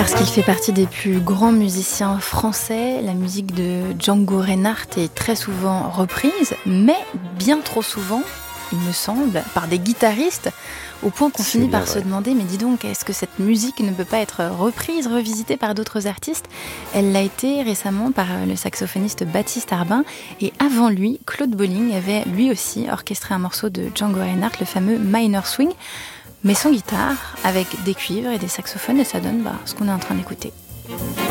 Parce qu'il fait partie des plus grands musiciens français, la musique de Django Reinhardt est très souvent reprise, mais bien trop souvent, il me semble, par des guitaristes, au point qu'on finit par se demander, mais dis donc, est-ce que cette musique ne peut pas être reprise, revisitée par d'autres artistes ? Elle l'a été récemment par le saxophoniste Baptiste Arbin, et avant lui, Claude Bolling avait lui aussi orchestré un morceau de Django Reinhardt, le fameux Minor Swing, mais sans guitare, avec des cuivres et des saxophones, et ça donne ce qu'on est en train d'écouter.